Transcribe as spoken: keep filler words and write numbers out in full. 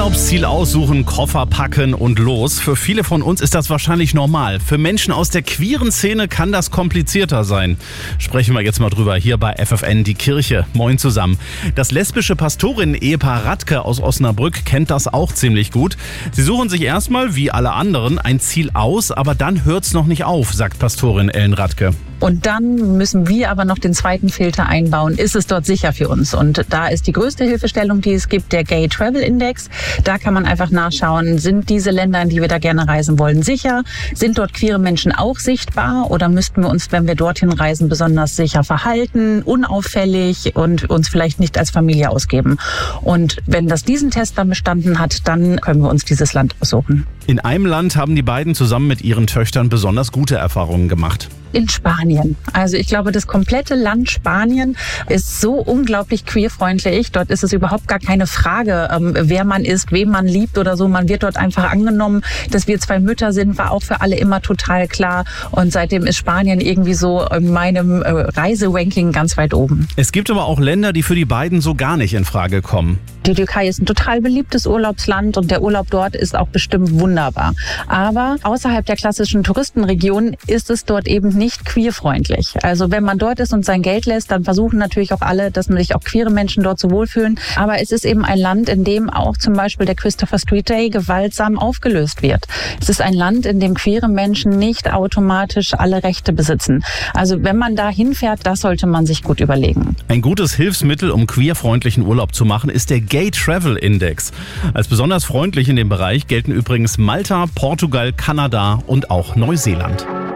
Urlaubsziel aussuchen, Koffer packen und los. Für viele von uns ist das wahrscheinlich normal. Für Menschen aus der queeren Szene kann das komplizierter sein. Sprechen wir jetzt mal drüber hier bei F F N die Kirche. Moin zusammen. Das lesbische Pastorin-Ehepaar Radke aus Osnabrück kennt das auch ziemlich gut. Sie suchen sich erstmal, wie alle anderen, ein Ziel aus, aber dann hört's noch nicht auf, sagt Pastorin Ellen Radke. Und dann müssen wir aber noch den zweiten Filter einbauen. Ist es dort sicher für uns? Und da ist die größte Hilfestellung, die es gibt, der Gay Travel Index. Da kann man einfach nachschauen, sind diese Länder, in die wir da gerne reisen wollen, sicher? Sind dort queere Menschen auch sichtbar? Oder müssten wir uns, wenn wir dorthin reisen, besonders sicher verhalten, unauffällig und uns vielleicht nicht als Familie ausgeben? Und wenn das diesen Test dann bestanden hat, dann können wir uns dieses Land aussuchen. In einem Land haben die beiden zusammen mit ihren Töchtern besonders gute Erfahrungen gemacht. In Spanien. Also ich glaube, das komplette Land Spanien ist so unglaublich queerfreundlich. Dort ist es überhaupt gar keine Frage, ähm, wer man ist, wem man liebt oder so. Man wird dort einfach angenommen. Dass wir zwei Mütter sind, war auch für alle immer total klar. Und seitdem ist Spanien irgendwie so in meinem äh, Reiseranking ganz weit oben. Es gibt aber auch Länder, die für die beiden so gar nicht in Frage kommen. Die Türkei ist ein total beliebtes Urlaubsland und der Urlaub dort ist auch bestimmt wunderbar. Aber außerhalb der klassischen Touristenregion ist es dort eben nicht queerfreundlich. Also wenn man dort ist und sein Geld lässt, dann versuchen natürlich auch alle, dass sich auch queere Menschen dort so wohlfühlen. Aber es ist eben ein Land, in dem auch zum Beispiel der Christopher Street Day gewaltsam aufgelöst wird. Es ist ein Land, in dem queere Menschen nicht automatisch alle Rechte besitzen. Also wenn man da hinfährt, das sollte man sich gut überlegen. Ein gutes Hilfsmittel, um queerfreundlichen Urlaub zu machen, ist der Gay Travel Index. Als besonders freundlich in dem Bereich gelten übrigens Malta, Portugal, Kanada und auch Neuseeland.